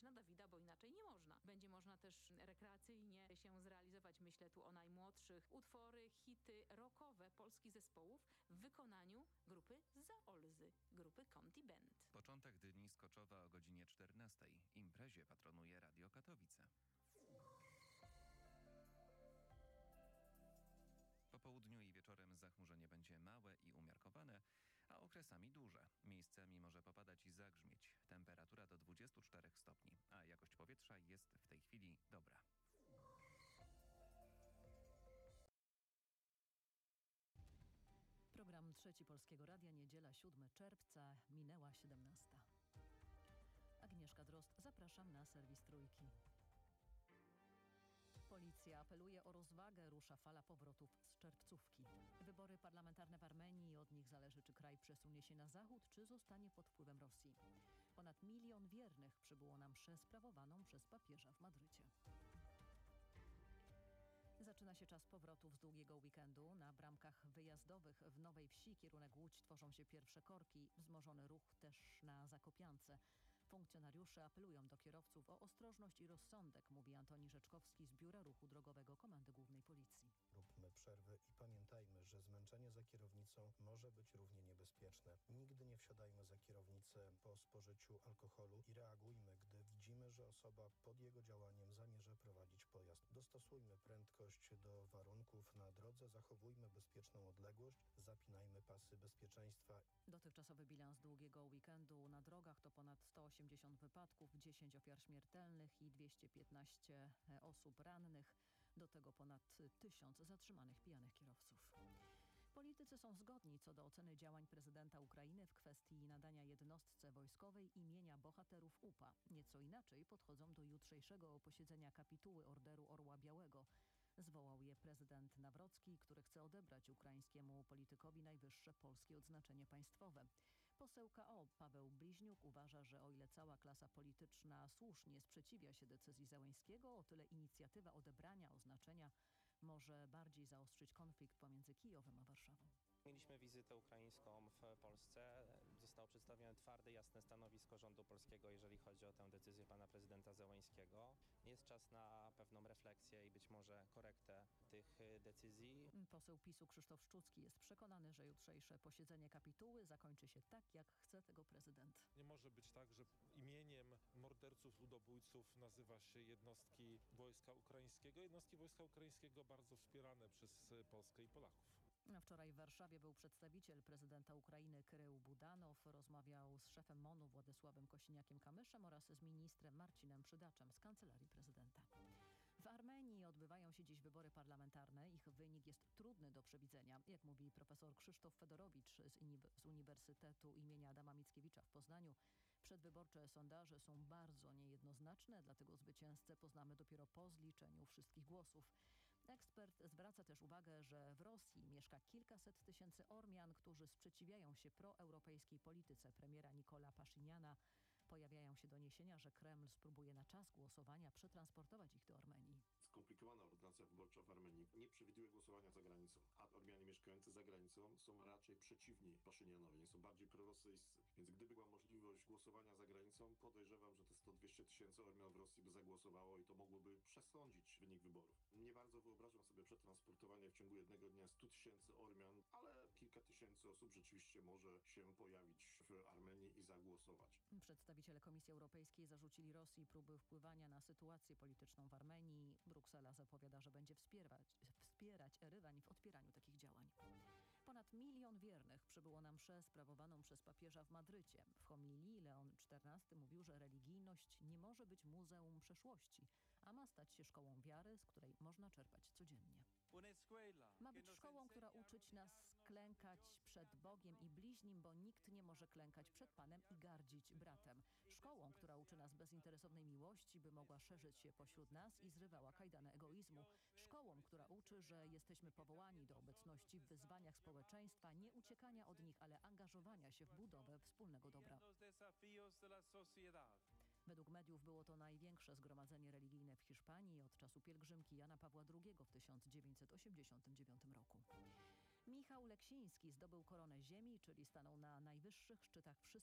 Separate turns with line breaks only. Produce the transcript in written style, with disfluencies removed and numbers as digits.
na Dawida, bo inaczej nie można. Będzie można też rekreacyjnie się zrealizować. Myślę tu o najmłodszych. Utwory, hity rockowe polskich zespołów w wykonaniu grupy Zaolzy, grupy Conti Band.
Początek Dni Skoczowa o godzinie 14. Imprezie patronuje Radio Katowice. Po południu i wieczorem zachmurzenie będzie małe i umiarkowane, a okresami duże. Miejscami może popadać i zagrzmieć. Temperatura do 24 stopni, a jakość powietrza jest w tej chwili dobra.
Program Trzeci Polskiego Radia, niedziela 7 czerwca, minęła 17. Agnieszka Drozd, zapraszam na serwis Trójki. Policja apeluje o rozwagę, rusza fala powrotów z czerwcówki. Wybory parlamentarne w Armenii, od nich zależy, czy kraj przesunie się na zachód, czy zostanie pod wpływem Rosji. Ponad 1 milion wiernych przybyło na mszę sprawowaną przez papieża w Madrycie. Zaczyna się czas powrotów z długiego weekendu. Na bramkach wyjazdowych w Nowej Wsi, kierunek Łódź, tworzą się pierwsze korki. Wzmożony ruch też na Zakopiance. Funkcjonariusze apelują do kierowców o ostrożność i rozsądek, mówi Antoni Rzeczkowski z Biura Ruchu Drogowego Komendy Głównej Policji.
Róbmy przerwy i pamiętajmy, że zmęczenie za kierownicą może być równie niebezpieczne. Nigdy nie wsiadajmy za kierownicę po spożyciu alkoholu i reagujmy, gdy widzimy, że osoba pod jego działaniem zamierza prowadzić pojazd. Dostosujmy prędkość do warunków na drodze, zachowujmy bezpieczną odległość, zapinajmy pasy bezpieczeństwa.
Dotychczasowy bilans długiego weekendu na drogach to ponad 180 wypadków, 10 ofiar śmiertelnych i 215 osób rannych. Do tego ponad 1000 zatrzymanych pijanych kierowców. Politycy są zgodni co do oceny działań prezydenta Ukrainy w kwestii nadania jednostce wojskowej imienia bohaterów UPA. Nieco inaczej podchodzą do jutrzejszego posiedzenia kapituły Orderu Orła Białego. Zwołał je prezydent Nawrocki, który chce odebrać ukraińskiemu politykowi najwyższe polskie odznaczenie państwowe. Poseł KO Paweł Bliźniuk uważa, że o ile cała klasa polityczna słusznie sprzeciwia się decyzji Zełenskiego, o tyle inicjatywa odebrania oznaczenia może bardziej zaostrzyć konflikt pomiędzy Kijowem a Warszawą.
Mieliśmy wizytę ukraińską w Polsce. Zostało przedstawione twarde, jasne stanowisko rządu polskiego, jeżeli chodzi o tę decyzję pana prezydenta Zełenskiego. Jest czas na pewną refleksję i być może korektę tych decyzji.
Poseł PiS-u Krzysztof Szczucki jest przekonany, że jutrzejsze posiedzenie kapituły zakończy się tak, jak chce tego prezydent.
Nie może być tak, że imieniem morderców, ludobójców nazywa się jednostki Wojska Ukraińskiego. Jednostki Wojska Ukraińskiego bardzo wspierane przez Polskę i Polaków.
Wczoraj w Warszawie był przedstawiciel prezydenta Ukrainy Kyrył Budanow. Rozmawiał z szefem MON-u Władysławem Kosiniakiem-Kamyszem oraz z ministrem Marcinem Przydaczem z Kancelarii Prezydenta. W Armenii odbywają się dziś wybory parlamentarne. Ich wynik jest trudny do przewidzenia. Jak mówi profesor Krzysztof Fedorowicz z Uniwersytetu imienia Adama Mickiewicza w Poznaniu, przedwyborcze sondaże są bardzo niejednoznaczne, dlatego zwycięzcę poznamy dopiero po zliczeniu wszystkich głosów. Ekspert zwraca też uwagę, że w Rosji mieszka kilkaset tysięcy Ormian, którzy sprzeciwiają się proeuropejskiej polityce premiera Nikola Paszyniana. Pojawiają się doniesienia, że Kreml spróbuje na czas głosowania przetransportować ich do Armenii.
Skomplikowana ordynacja wyborcza w Armenii nie przewiduje głosowania za granicą, a Ormianie mieszkający za granicą są raczej przeciwni Paszynianowi, są bardziej prorosyjscy. Więc gdyby była możliwość głosowania za granicą, podejrzewam, że te 100-200 tysięcy Ormian w Rosji by zagłosowało i to mogłoby przesądzić wynik wyborów. Nie bardzo wyobrażam sobie przetransportowanie w ciągu jednego dnia 100 tysięcy Ormian, ale kilka tysięcy osób rzeczywiście może się pojawić w Armenii i zagłosować.
Przedstawiciele Komisji Europejskiej zarzucili Rosji próby wpływania na sytuację polityczną w Armenii. Bruksela zapowiada, że będzie wspierać Erywan w odpieraniu takich działań. Ponad 1 milion wiernych przybyło na mszę sprawowaną przez papieża w Madrycie. W homilii Leon XIV mówił, że religijność nie może być muzeum przeszłości, a ma stać się szkołą wiary, z której można czerpać codziennie. Ma być szkołą, która uczyć nas klękać przed Bogiem i bliźnim, bo nikt nie może klękać przed Panem i gardzić bratem. Szkołą, która uczy nas bezinteresownej miłości, by mogła szerzyć się pośród nas i zrywała kajdany egoizmu. Szkołą, która uczy, że jesteśmy powołani do obecności w wyzwaniach społeczeństwa, nie uciekania od nich, ale angażowania się w budowę wspólnego dobra. Według mediów było to największe zgromadzenie religijne w Hiszpanii od czasu pielgrzymki Jana Pawła II w 1989 roku. Michał Leksiński zdobył koronę ziemi, czyli stanął na najwyższych szczytach wszystkich